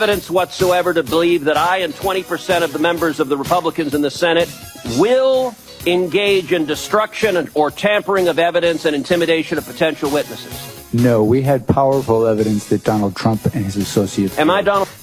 evidence whatsoever to believe that I and 20% of the members of the Republicans in the Senate will engage in destruction or tampering of evidence and intimidation of potential witnesses. No, we had powerful evidence that Donald Trump and his associates... Am I Donald...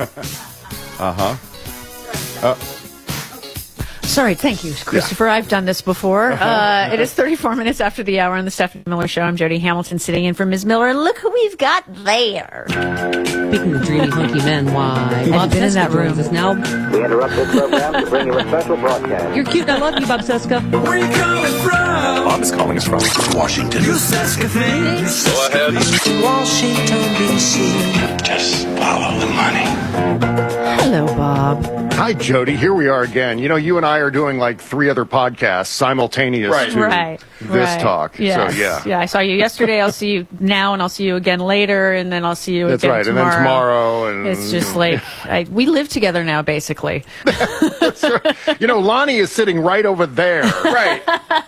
Sorry, thank you, Christopher. Yeah. I've done this before. It is 34 minutes after the hour on the Stephanie Miller Show. I'm Jody Hamilton sitting in for Ms. Miller, and look who we've got there. Speaking of dreamy, hunky men, why? Bob been in that room. Is now. We interrupt this program to bring you a special broadcast. You're cute. I love you, Bob Cesca. Where are you coming from? Bob is calling us from Washington. You Cesca things. Go ahead. Washington, D.C. Just follow the money. Hello, Bob. Hi, Jody. Here we are again. You know, you and I are doing like 3 other podcasts simultaneous to this talk. Yes. So, yeah. Yeah, I saw you yesterday. I'll see you now, and I'll see you again later, and then I'll see you again tomorrow. That's right. And then tomorrow. And it's just like, we live together now, basically. That's right. You know, Lonnie is sitting right over there. Right.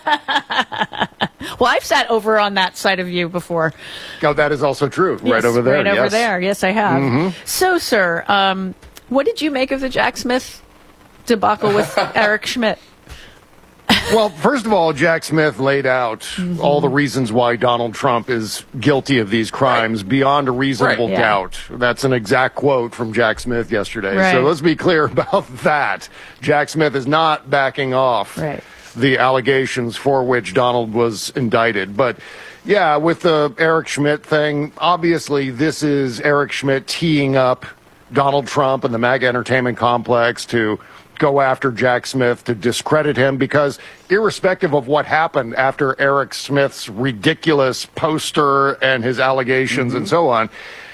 Well, I've sat over on that side of you before. Oh, that is also true. Yes, right over there. Right over there. Yes, I have. Mm-hmm. So, sir, what did you make of the Jack Smith debacle with Eric Schmidt? Well, first of all, Jack Smith laid out all the reasons why Donald Trump is guilty of these crimes beyond a reasonable doubt. That's an exact quote from Jack Smith yesterday. Right. So let's be clear about that. Jack Smith is not backing off the allegations for which Donald was indicted. But yeah, with the Eric Schmidt thing, obviously this is Eric Schmidt teeing up Donald Trump and the MAGA entertainment complex to go after Jack Smith, to discredit him, because irrespective of what happened after Eric Smith's ridiculous poster and his allegations and so on,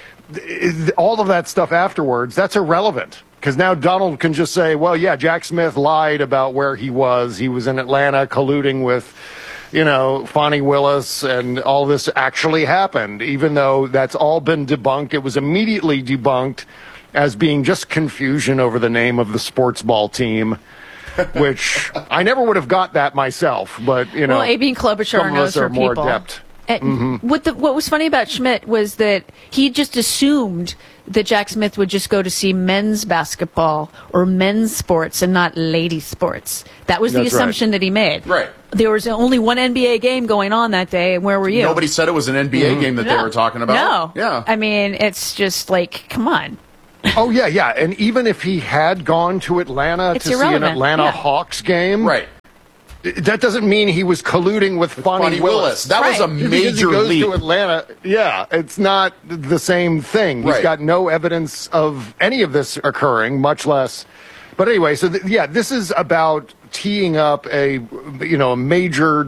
all of that stuff afterwards, that's irrelevant. Because now Donald can just say, well, yeah, Jack Smith lied about where he was. He was in Atlanta colluding with, you know, Fonnie Willis, and all this actually happened, even though that's all been debunked. It was immediately debunked as being just confusion over the name of the sports ball team, which I never would have got that myself. But, you know, well, A.B. Klobuchar knows her more people. adept. What was funny about Schmidt was that he just assumed that Jack Smith would just go to see men's basketball or men's sports and not lady sports. That was the assumption that he made. Right. There was only one NBA game going on that day, and where were you? Nobody said it was an NBA game that they were talking about. No. Yeah. I mean, it's just like, come on. Oh, yeah, yeah. And even if he had gone to Atlanta to see an Atlanta Hawks game, right, that doesn't mean he was colluding with Fonnie Willis. That was a major leap. He goes to Atlanta. Yeah, it's not the same thing. He's got no evidence of any of this occurring, much less. But anyway, so this is about teeing up a major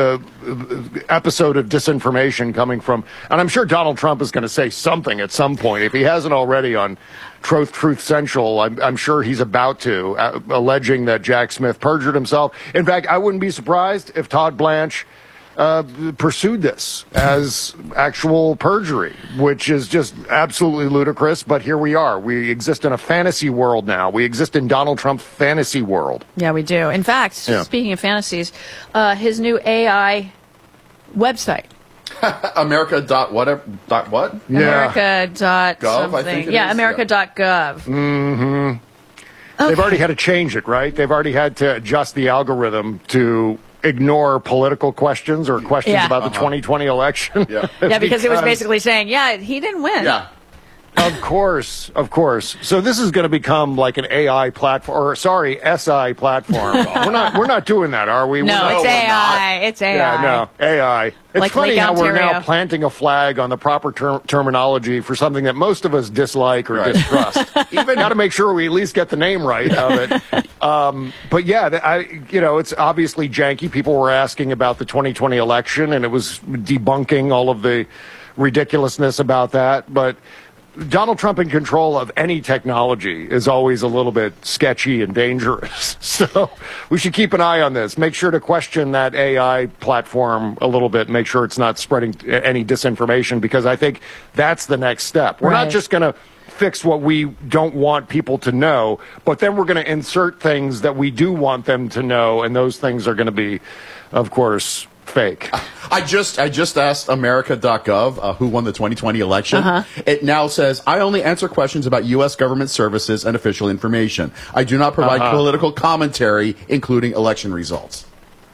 episode of disinformation coming from, and I'm sure Donald Trump is going to say something at some point. If he hasn't already on Truth Central, I'm sure he's about to, alleging that Jack Smith perjured himself. In fact, I wouldn't be surprised if Todd Blanche pursued this as actual perjury, which is just absolutely ludicrous. But here we are. We exist in a fantasy world now. We exist in Donald Trump's fantasy world. Yeah, we do. In fact, speaking of fantasies, his new AI website. America.what? Yeah. America.gov, I think it is. America.gov. Mm-hmm. Okay. They've already had to change it, right? They've already had to adjust the algorithm to ignore political questions or questions about the 2020 election. Yeah, because it was basically saying, he didn't win. Yeah. Of course. So this is going to become like an AI platform, or SI platform. We're not doing that, are we? No, it's AI. It's AI. Yeah, no, AI. It's like funny Lake how Ontario. we're now planting a flag on the proper terminology for something that most of us dislike or distrust. Even got to make sure we at least get the name right of it. But yeah, it's obviously janky. People were asking about the 2020 election, and it was debunking all of the ridiculousness about that. But Donald Trump in control of any technology is always a little bit sketchy and dangerous. So we should keep an eye on this. Make sure to question that AI platform a little bit. Make sure it's not spreading any disinformation, because I think that's the next step. We're not just going to fix what we don't want people to know, but then we're going to insert things that we do want them to know, and those things are going to be, of course, fake. I just asked America.gov who won the 2020 election. It now says, I only answer questions about U.S. government services and official information. I do not provide political commentary, including election results.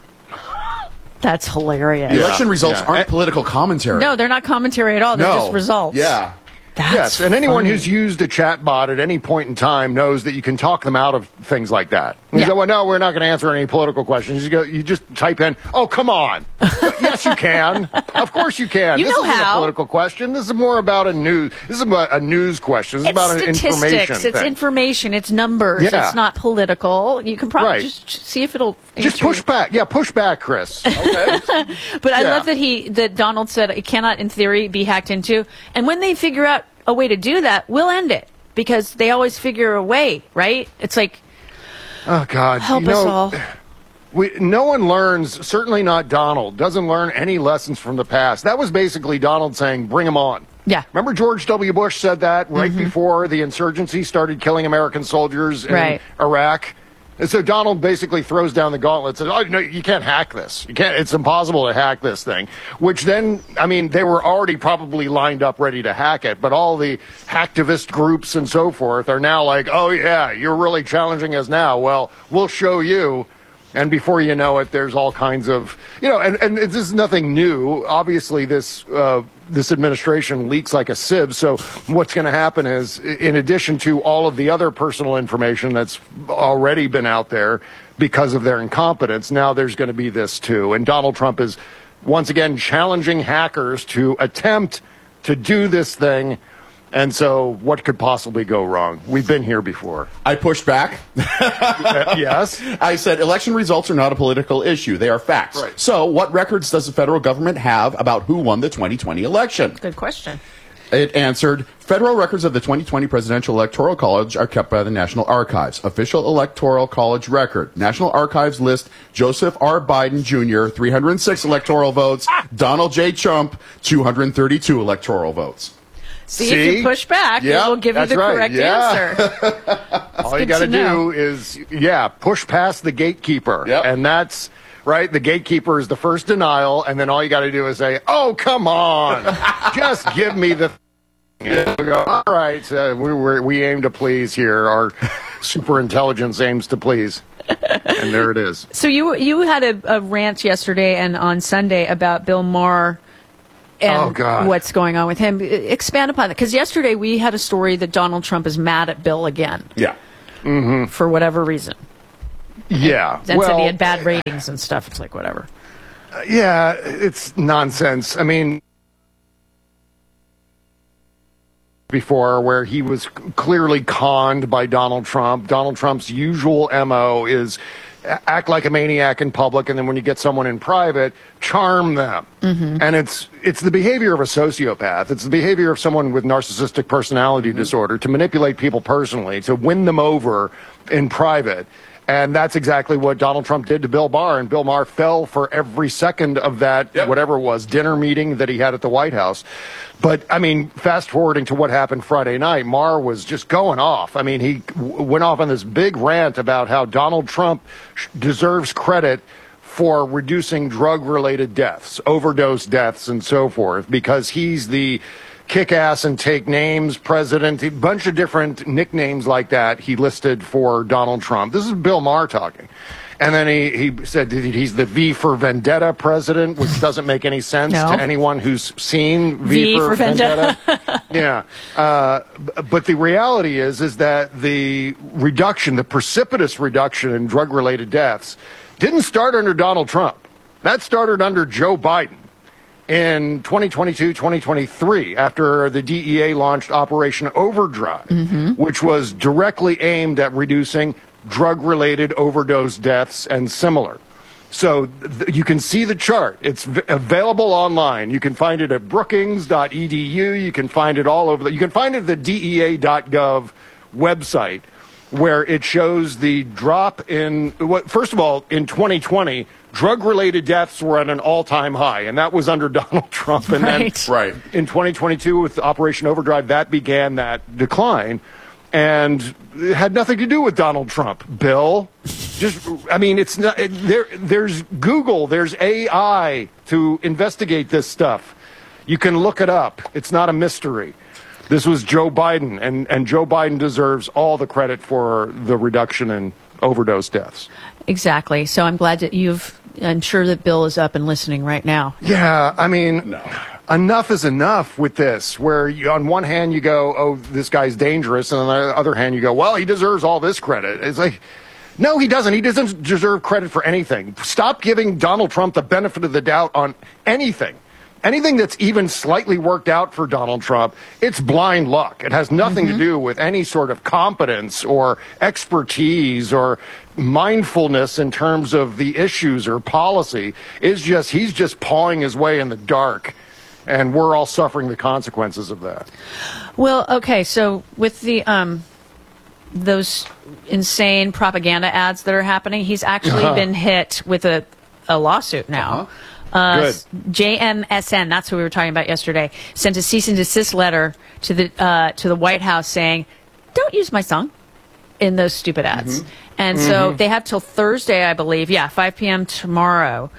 That's hilarious. The election results aren't political commentary. No, they're not commentary at all. They're just results. Yeah. That's and anyone funny. who's used a chatbot at any point in time knows that you can talk them out of things like that. You go, well, no, we're not going to answer any political questions. You just type in, oh, come on. Yes, you can. Of course you can. You this know isn't how. a political question. This is more about This is about a news question. This is about an information statistics. It's thing. information. It's numbers. Yeah. It's not political. You can probably Right. just see if it'll Just answer push you. back. Yeah, push back, Chris. Okay. But I Yeah. love that Donald said it cannot, in theory, be hacked into. And when they figure out a way to do that, we'll end it, because they always figure a way, right? It's like, Oh, God. help us all. No one learns, certainly not Donald, doesn't learn any lessons from the past. That was basically Donald saying, bring them on. Yeah. Remember George W. Bush said that right before the insurgency started killing American soldiers in Iraq? And so Donald basically throws down the gauntlet and says, oh, no, you can't hack this. It's impossible to hack this thing. Which then, I mean, they were already probably lined up ready to hack it, but all the hacktivist groups and so forth are now like, oh, yeah, you're really challenging us now. Well, we'll show you. And before you know it, there's all kinds of, and this is nothing new. Obviously, this administration leaks like a sieve. So what's going to happen is, in addition to all of the other personal information that's already been out there because of their incompetence, now there's going to be this too. And Donald Trump is once again challenging hackers to attempt to do this thing. And so what could possibly go wrong? We've been here before. I pushed back. Yes. I said election results are not a political issue. They are facts. Right. So what records does the federal government have about who won the 2020 election? Good question. It answered, federal records of the 2020 Presidential Electoral College are kept by the National Archives. Official Electoral College record. National Archives list Joseph R. Biden Jr., 306 electoral votes. Donald J. Trump, 232 electoral votes. See, if you push back, it will give you the correct answer. All you got to do is, push past the gatekeeper. Yep. And that's, right, the gatekeeper is the first denial, and then all you got to do is say, oh, come on, just give me the thing. We go, all right, we aim to please here. Our super intelligence aims to please. And there it is. So you had a rant yesterday and on Sunday about Bill Maher and what's going on with him. Expand upon that, because yesterday we had a story that Donald Trump is mad at Bill again. Yeah. For whatever reason. Yeah. That said he had bad ratings and stuff. It's like, whatever. Yeah, it's nonsense. I mean, before, where he was clearly conned by Donald Trump. Donald Trump's usual MO is act like a maniac in public, and then when you get someone in private, charm them. And it's the behavior of a sociopath. It's the behavior of someone with narcissistic personality disorder to manipulate people personally, to win them over in private. And that's exactly what Donald Trump did to Bill Maher, and Bill Maher fell for every second of that, whatever it was, dinner meeting that he had at the White House. But, I mean, fast forwarding to what happened Friday night, Maher was just going off. I mean, he went off on this big rant about how Donald Trump deserves credit for reducing drug-related deaths, overdose deaths, and so forth, because he's the kick-ass and take names president, a bunch of different nicknames like that he listed for Donald Trump. This is Bill Maher talking. And then he said that he's the V for Vendetta president, which doesn't make any sense to anyone who's seen V for Vendetta. Yeah. But the reality is that the reduction, the precipitous reduction in drug-related deaths didn't start under Donald Trump. That started under Joe Biden in 2022, 2023, after the DEA launched Operation Overdrive, which was directly aimed at reducing drug-related overdose deaths and similar. So you can see the chart. It's available online. You can find it at brookings.edu. You can find it all over. You can find it at the DEA.gov website, where it shows the drop in, first of all, in 2020, drug-related deaths were at an all-time high, and that was under Donald Trump. And then in 2022, with Operation Overdrive, that began that decline. And it had nothing to do with Donald Trump. Bill, it's not there's Google, there's AI to investigate this stuff. You can look it up. It's not a mystery. This was Joe Biden, and Joe Biden deserves all the credit for the reduction in overdose deaths. Exactly. So I'm glad that I'm sure that Bill is up and listening right now. Yeah, I mean, enough is enough with this, where on one hand you go, oh, this guy's dangerous, and on the other hand you go, well, he deserves all this credit. It's like, no, he doesn't. He doesn't deserve credit for anything. Stop giving Donald Trump the benefit of the doubt on anything. Anything that's even slightly worked out for Donald Trump, it's blind luck. It has nothing to do with any sort of competence or expertise or mindfulness in terms of the issues or policy. He's just pawing his way in the dark, and we're all suffering the consequences of that. Well, okay, so with the those insane propaganda ads that are happening, he's actually been hit with a lawsuit now. Good. JMSN, that's who we were talking about yesterday, sent a cease and desist letter to the White House saying, don't use my song in those stupid ads. And so they have till Thursday, I believe, 5 p.m. tomorrow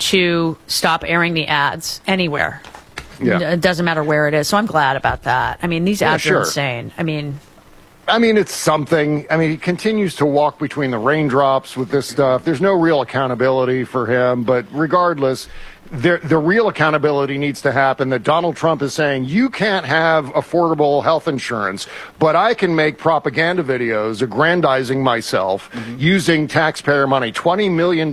to stop airing the ads anywhere. Yeah. It doesn't matter where it is. So I'm glad about that. I mean, these ads sure. are insane. I mean, it's something. I mean, he continues to walk between the raindrops with this stuff. There's no real accountability for him. But regardless, the real accountability needs to happen that Donald Trump is saying, you can't have affordable health insurance, but I can make propaganda videos aggrandizing myself using taxpayer money, $20 million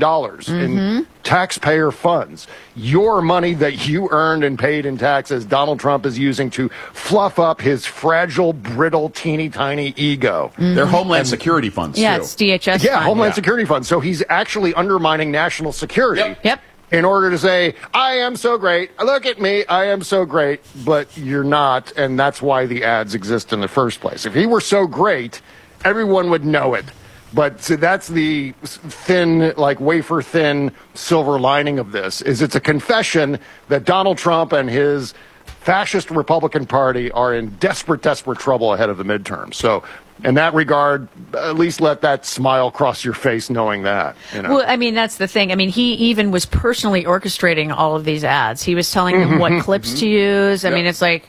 in taxpayer funds. Your money that you earned and paid in taxes, Donald Trump is using to fluff up his fragile, brittle, teeny tiny ego. They're Homeland Security funds, yeah, too. it's DHS. Yeah, fund. Homeland Security funds. So he's actually undermining national security. Yep. In order to say, I am so great, look at me, I am so great, but you're not, and that's why the ads exist in the first place. If he were so great, everyone would know it. But so that's the thin, like wafer-thin silver lining of this, is it's a confession that Donald Trump and his fascist Republican Party are in desperate, desperate trouble ahead of the midterms. So in that regard, at least let that smile cross your face knowing that. Well, I mean, that's the thing. I mean, he even was personally orchestrating all of these ads. He was telling them what clips to use. I mean, it's like,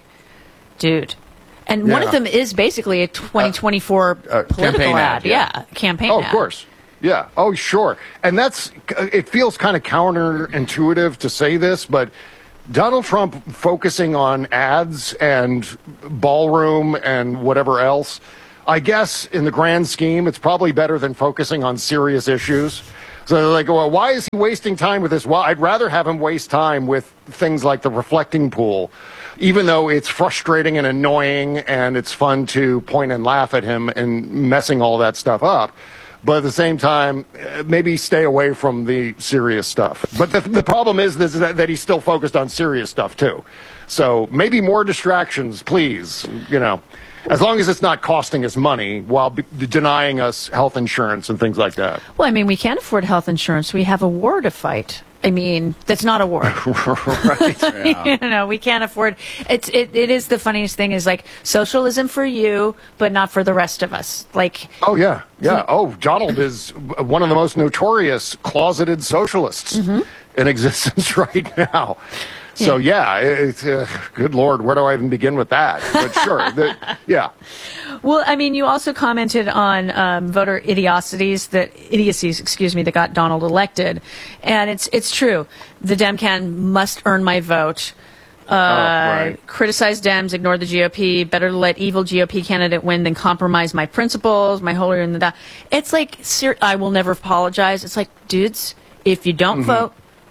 dude. And one of them is basically a 2024 political ad. Campaign ad. Oh, of course. Yeah. Oh, sure. And it feels kind of counterintuitive to say this, but Donald Trump focusing on ads and ballroom and whatever else, I guess in the grand scheme, it's probably better than focusing on serious issues. So they're like, well, why is he wasting time with this? Well, I'd rather have him waste time with things like the reflecting pool, even though it's frustrating and annoying and it's fun to point and laugh at him and messing all that stuff up. But at the same time, maybe stay away from the serious stuff. But the problem is that he's still focused on serious stuff, too. So maybe more distractions, please, as long as it's not costing us money while denying us health insurance and things like that. Well, I mean, we can't afford health insurance. We have a war to fight. I mean, that's not a war. Right. Yeah. We can't afford it is the funniest thing is like socialism for you, but not for the rest of us. Like, oh, yeah. Yeah. Oh, Donald is one of the most notorious closeted socialists in existence right now. So, it's, good Lord, where do I even begin with that? But sure, yeah. Well, I mean, you also commented on voter idiocies that got Donald elected. And it's true. The Demcan must earn my vote. Criticize Dems, ignore the GOP. Better let evil GOP candidate win than compromise my principles, my holier than thou. It's like, I will never apologize. It's like, dudes, if you don't vote,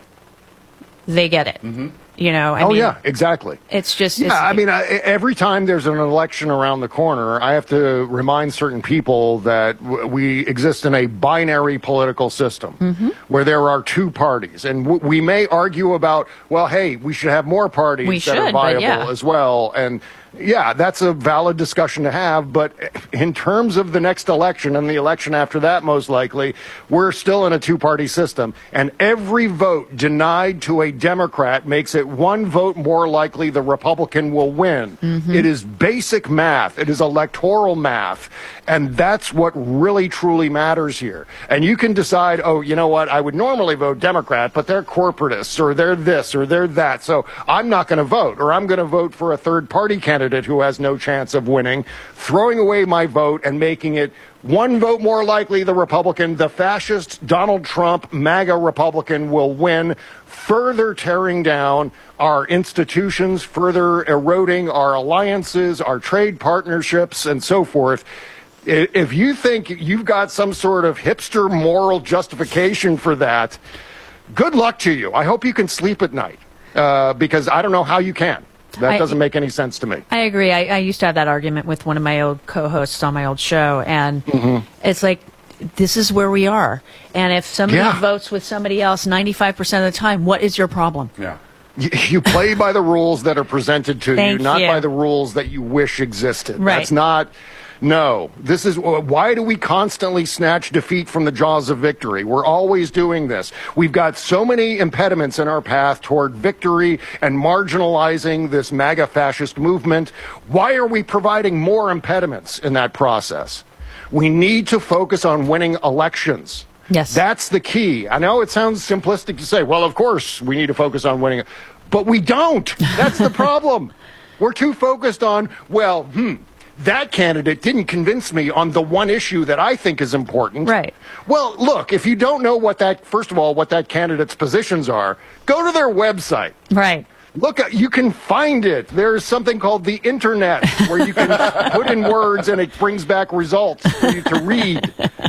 they get it. I mean, yeah, exactly. It's just... every time there's an election around the corner, I have to remind certain people that we exist in a binary political system where there are two parties. And we may argue about, well, hey, we should have more parties that are viable as well. And Yeah, that's a valid discussion to have, but in terms of the next election and the election after that, most likely, we're still in a two-party system, and every vote denied to a Democrat makes it one vote more likely the Republican will win. It is basic math. It is electoral math, and that's what really, truly matters here. And you can decide, oh, you know what, I would normally vote Democrat, but they're corporatists, or they're this, or they're that, so I'm not going to vote, or I'm going to vote for a third-party candidate who has no chance of winning, throwing away my vote and making it one vote more likely the Republican, the fascist Donald Trump, MAGA Republican will win, further tearing down our institutions, further eroding our alliances, our trade partnerships, and so forth. If you think you've got some sort of hipster moral justification for that, good luck to you. I hope you can sleep at night, because I don't know how you can. That doesn't make any sense to me. I agree. I used to have that argument with one of my old co-hosts on my old show, and it's like, this is where we are. And if somebody votes with somebody else 95% of the time, what is your problem? Yeah. You play by the rules that are presented to you, not you. by the rules that you wish existed. Right. That's not... No, this is why do we constantly snatch defeat from the jaws of victory? We're always doing this. We've got so many impediments in our path toward victory and marginalizing this MAGA fascist movement. Why are we providing more impediments in that process? We need to focus on winning elections. Yes. That's the key. I know it sounds simplistic to say, well, of course we need to focus on winning, but we don't. That's the problem. We're too focused on, well, that candidate didn't convince me on the one issue that I think is important. Right. Well, look, if you don't know what that, first of all, what that candidate's positions are, go to their website. Right. Look, you can find it. There's something called the internet where you can put in words and it brings back results for you to read.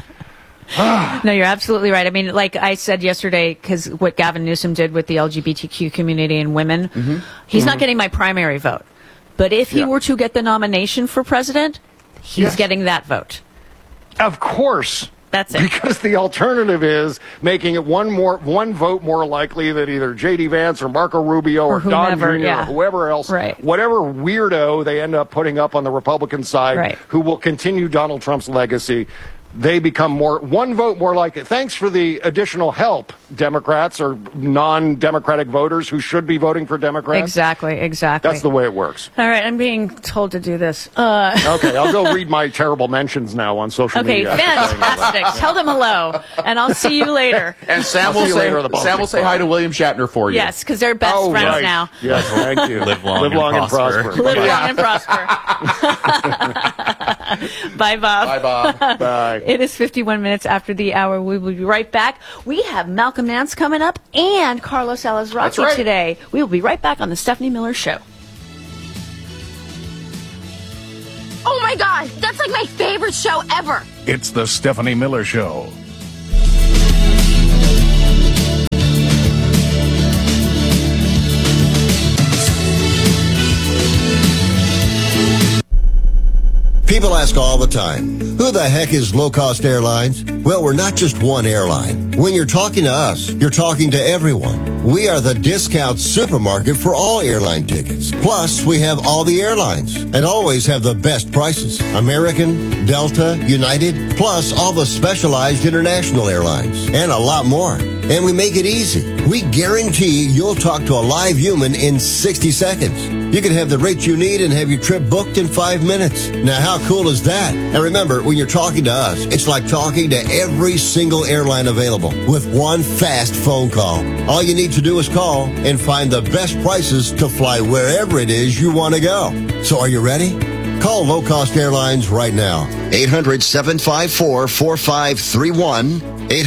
No, you're absolutely right. I mean, like I said yesterday, because what Gavin Newsom did with the LGBTQ community and women, he's not getting my primary vote. But if he were to get the nomination for president, he's getting that vote. Of course. That's it. Because the alternative is making it one vote more likely that either J.D. Vance or Marco Rubio or Don Jr. or whoever else, whatever weirdo they end up putting up on the Republican side who will continue Donald Trump's legacy, they become one vote more likely. Thanks for the additional help, Democrats or non-Democratic voters who should be voting for Democrats. Exactly. That's the way it works. All right, I'm being told to do this. Okay, I'll go read my terrible mentions now on social media. Okay, fantastic. Tell them hello, and I'll see you later. And Sam will say hi to William Shatner for you. Yes, because they're best friends now. Yes, thank you. Live long and prosper. Live long and prosper. Bye, Bob. Bye, Bob. Bye. It is 51 minutes after the hour. We will be right back. We have Malcolm Nance coming up and Carlos Alazraqui today. We will be right back on the Stephanie Miller Show. Oh my God, that's like my favorite show ever. It's the Stephanie Miller Show. People ask all the time, who the heck is Low Cost Airlines? Well, we're not just one airline. When you're talking to us, you're talking to everyone. We are the discount supermarket for all airline tickets. Plus, we have all the airlines and always have the best prices. American, Delta, United, plus all the specialized international airlines and a lot more. And we make it easy. We guarantee you'll talk to a live human in 60 seconds. You can have the rates you need and have your trip booked in 5 minutes. Now, how cool is that? And remember, when you're talking to us, it's like talking to every single airline available with one fast phone call. All you need to do is call and find the best prices to fly wherever it is you want to go. So are you ready? Call Low Cost Airlines right now. 800-754-4531.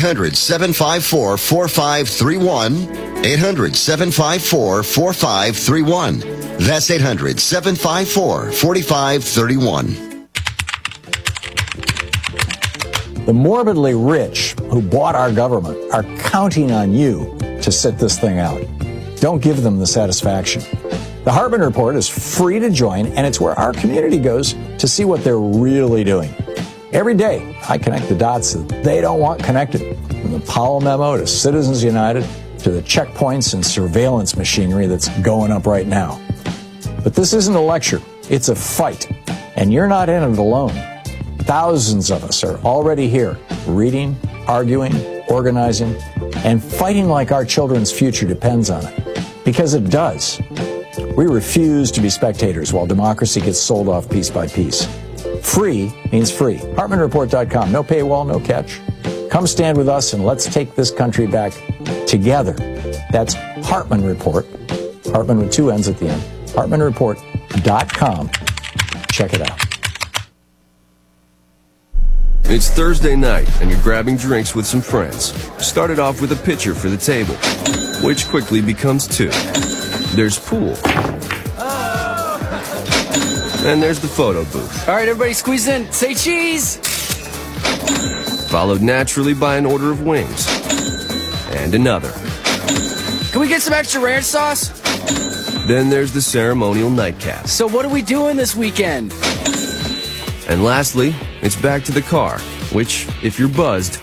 800-754-4531. 800-754-4531. That's 800-754-4531. The morbidly rich who bought our government are counting on you to sit this thing out. Don't give them the satisfaction. The Hartman Report is free to join, and it's where our community goes to see what they're really doing. Every day, I connect the dots that they don't want connected, from the Powell memo to Citizens United to the checkpoints and surveillance machinery that's going up right now. But this isn't a lecture. It's a fight, and you're not in it alone. Thousands of us are already here, reading, arguing, organizing, and fighting like our children's future depends on it. Because it does. We refuse to be spectators while democracy gets sold off piece by piece. Free means free. HartmanReport.com. No paywall, no catch. Come stand with us and let's take this country back together. That's Hartman Report. Hartman with 2 N's at the end. HartmanReport.com. Check it out. It's Thursday night, and you're grabbing drinks with some friends. Started off with a pitcher for the table, which quickly becomes 2. There's pool. And there's the photo booth. All right, everybody squeeze in. Say cheese! Followed naturally by an order of wings. And another. Can we get some extra ranch sauce? Then there's the ceremonial nightcap. So what are we doing this weekend? And lastly, it's back to the car, which, if you're buzzed,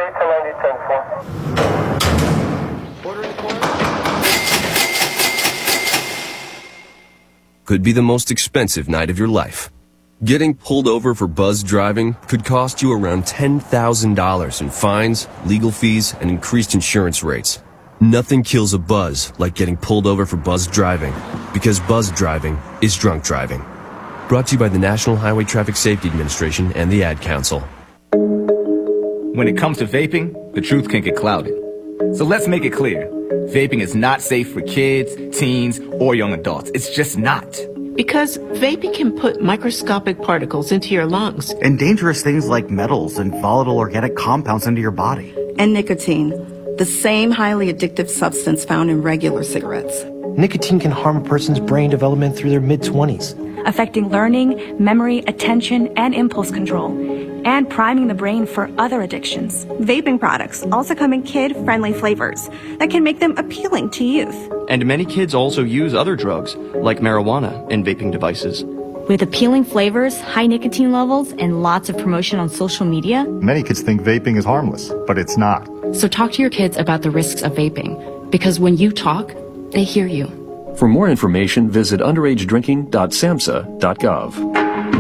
could be the most expensive night of your life. Getting pulled over for buzz driving could cost you around $10,000 in fines, legal fees, and increased insurance rates. Nothing kills a buzz like getting pulled over for buzz driving, because buzz driving is drunk driving. Brought to you by the National Highway Traffic Safety Administration and the Ad Council. When it comes to vaping, the truth can get clouded. So let's make it clear. Vaping is not safe for kids, teens, or young adults. It's just not. Because vaping can put microscopic particles into your lungs. And dangerous things like metals and volatile organic compounds into your body. And nicotine, the same highly addictive substance found in regular cigarettes. Nicotine can harm a person's brain development through their mid-20s. Affecting learning, memory, attention, and impulse control, and priming the brain for other addictions. Vaping products also come in kid-friendly flavors that can make them appealing to youth. And many kids also use other drugs, like marijuana, in vaping devices. With appealing flavors, high nicotine levels, and lots of promotion on social media, many kids think vaping is harmless, but it's not. So talk to your kids about the risks of vaping, because when you talk, they hear you. For more information, visit underagedrinking.samhsa.gov.